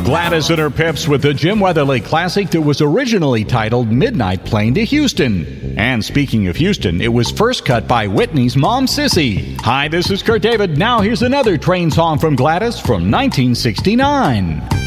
Gladys and her Pips with the Jim Weatherly classic that was originally titled Midnight Plane to Houston. And speaking of Houston, it was first cut by Whitney's mom, Sissy. Hi, this is Kurt David. Now here's another train song from Gladys from 1969.